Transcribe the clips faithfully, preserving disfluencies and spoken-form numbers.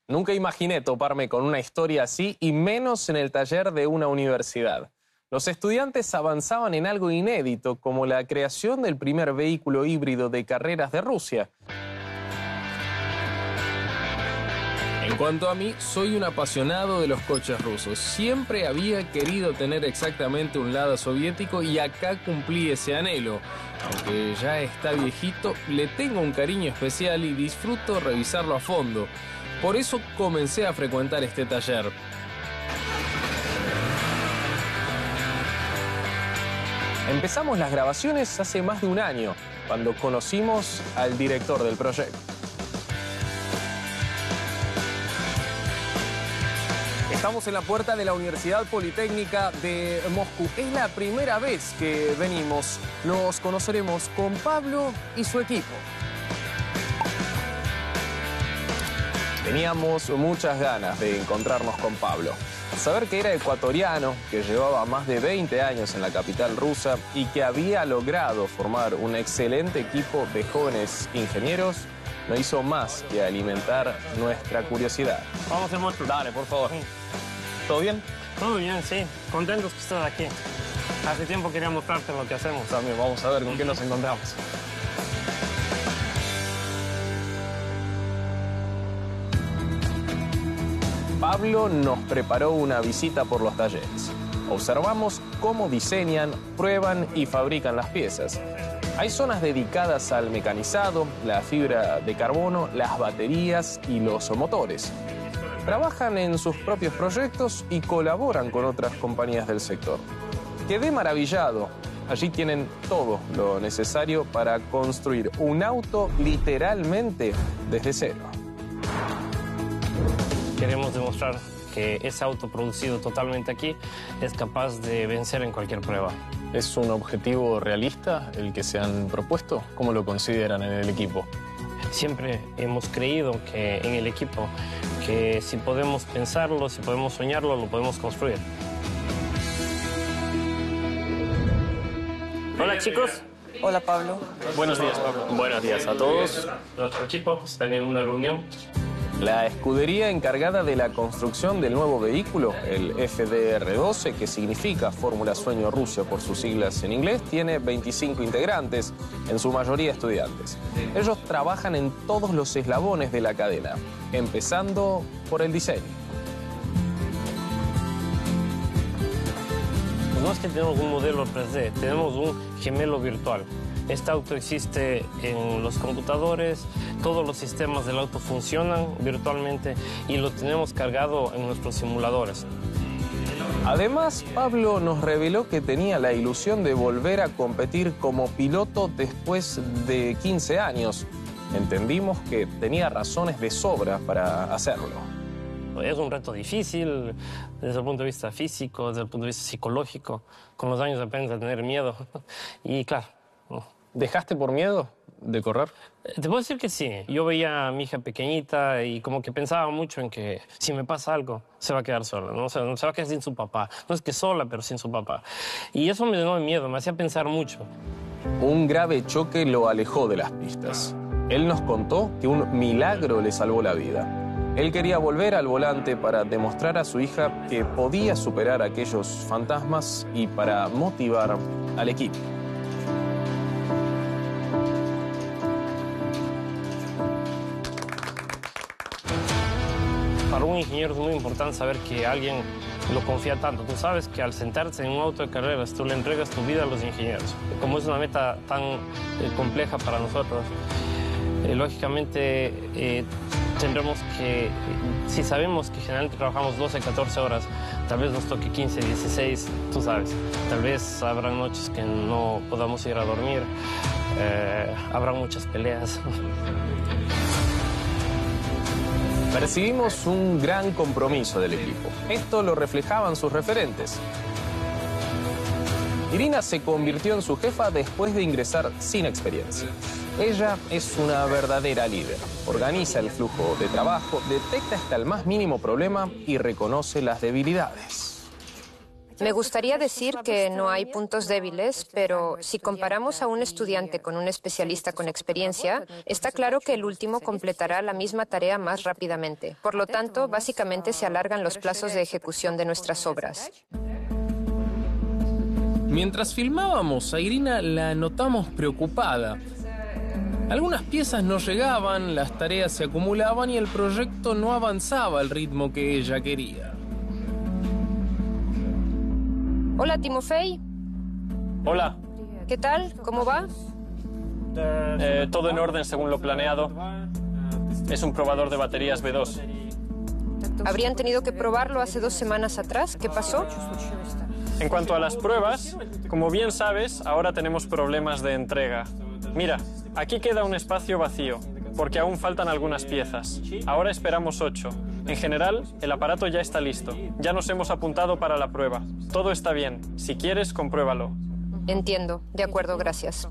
Nunca imaginé toparme con una historia así y menos en el taller de una universidad. Los estudiantes avanzaban en algo inédito, como la creación del primer vehículo híbrido de carreras de Rusia. En cuanto a mí, soy un apasionado de los coches rusos. Siempre había querido tener exactamente un Lada soviético y acá cumplí ese anhelo. Aunque ya está viejito, le tengo un cariño especial y disfruto revisarlo a fondo. Por eso comencé a frecuentar este taller. Empezamos las grabaciones hace más de un año, cuando conocimos al director del proyecto. Estamos en la puerta de la Universidad Politécnica de Moscú. Es la primera vez que venimos. Nos conoceremos con Pablo y su equipo. Teníamos muchas ganas de encontrarnos con Pablo. Saber que era ecuatoriano, que llevaba más de veinte años en la capital rusa y que había logrado formar un excelente equipo de jóvenes ingenieros, no hizo más que alimentar nuestra curiosidad. Vamos a hacer muestro. Dale, por favor. Sí. ¿Todo bien? Todo bien, sí. Contentos que estés aquí. Hace tiempo quería mostrarte lo que hacemos. También vamos a ver con qué nos encontramos. Pablo nos preparó una visita por los talleres. Observamos cómo diseñan, prueban y fabrican las piezas. Hay zonas dedicadas al mecanizado, la fibra de carbono, las baterías y los motores. Trabajan en sus propios proyectos y colaboran con otras compañías del sector. Quedé maravillado. Allí tienen todo lo necesario para construir un auto literalmente desde cero. Queremos demostrar que ese auto producido totalmente aquí es capaz de vencer en cualquier prueba. ¿Es un objetivo realista el que se han propuesto? ¿Cómo lo consideran en el equipo? Siempre hemos creído que en el equipo que si podemos pensarlo, si podemos soñarlo, lo podemos construir. Hola chicos. Hola Pablo. Buenos días Pablo. Buenos días a todos. Nuestro equipo está en una reunión. La escudería encargada de la construcción del nuevo vehículo, el F D R doce, que significa Fórmula Sueño Rusia por sus siglas en inglés, tiene veinticinco integrantes, en su mayoría estudiantes. Ellos trabajan en todos los eslabones de la cadena, empezando por el diseño. No es que tenemos un modelo tres D, tenemos un gemelo virtual. Este auto existe en los computadores, todos los sistemas del auto funcionan virtualmente y lo tenemos cargado en nuestros simuladores. Además, Pablo nos reveló que tenía la ilusión de volver a competir como piloto después de quince años. Entendimos que tenía razones de sobra para hacerlo. Es un reto difícil desde el punto de vista físico, desde el punto de vista psicológico. Con los años aprendes a tener miedo y claro. ¿Dejaste por miedo de correr? Te puedo decir que sí. Yo veía a mi hija pequeñita y como que pensaba mucho en que si me pasa algo, se va a quedar sola, ¿no? O sea, se va a quedar sin su papá. No es que sola, pero sin su papá. Y eso me llenó de miedo, me hacía pensar mucho. Un grave choque lo alejó de las pistas. Él nos contó que un milagro le salvó la vida. Él quería volver al volante para demostrar a su hija que podía superar aquellos fantasmas y para motivar al equipo. Para un ingeniero es muy importante saber que alguien lo confía tanto. Tú sabes que al sentarse en un auto de carreras, tú le entregas tu vida a los ingenieros. Como es una meta tan eh, compleja para nosotros, eh, lógicamente eh, tendremos que, eh, si sabemos que generalmente trabajamos doce, catorce horas, tal vez nos toque quince, dieciséis, tú sabes. Tal vez habrá noches que no podamos ir a dormir, eh, habrá muchas peleas. Percibimos un gran compromiso del equipo. Esto lo reflejaban sus referentes. Irina se convirtió en su jefa después de ingresar sin experiencia. Ella es una verdadera líder. Organiza el flujo de trabajo, detecta hasta el más mínimo problema y reconoce las debilidades. Me gustaría decir que no hay puntos débiles, pero si comparamos a un estudiante con un especialista con experiencia, está claro que el último completará la misma tarea más rápidamente. Por lo tanto, básicamente se alargan los plazos de ejecución de nuestras obras. Mientras filmábamos, a Irina la notamos preocupada. Algunas piezas no llegaban, las tareas se acumulaban y el proyecto no avanzaba al ritmo que ella quería. Hola, Timofey. Hola. ¿Qué tal? ¿Cómo va? Eh, todo en orden según lo planeado. Es un probador de baterías B dos. ¿Habrían tenido que probarlo hace dos semanas atrás? ¿Qué pasó? En cuanto a las pruebas, como bien sabes, ahora tenemos problemas de entrega. Mira, aquí queda un espacio vacío, porque aún faltan algunas piezas. Ahora esperamos ocho. En general, el aparato ya está listo. Ya nos hemos apuntado para la prueba. Todo está bien. Si quieres, compruébalo. Entiendo. De acuerdo, gracias.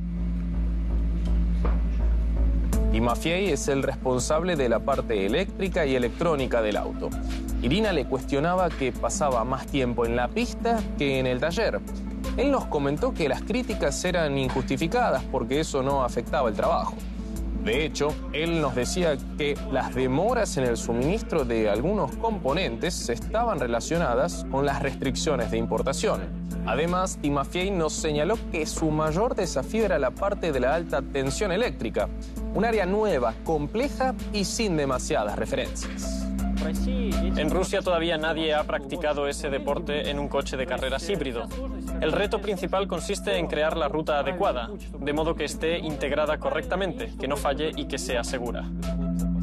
Timofey es el responsable de la parte eléctrica y electrónica del auto. Irina le cuestionaba que pasaba más tiempo en la pista que en el taller. Él nos comentó que las críticas eran injustificadas porque eso no afectaba el trabajo. De hecho, él nos decía que las demoras en el suministro de algunos componentes estaban relacionadas con las restricciones de importación. Además, Timofey nos señaló que su mayor desafío era la parte de la alta tensión eléctrica, un área nueva, compleja y sin demasiadas referencias. En Rusia todavía nadie ha practicado ese deporte en un coche de carreras híbrido. El reto principal consiste en crear la ruta adecuada, de modo que esté integrada correctamente, que no falle y que sea segura.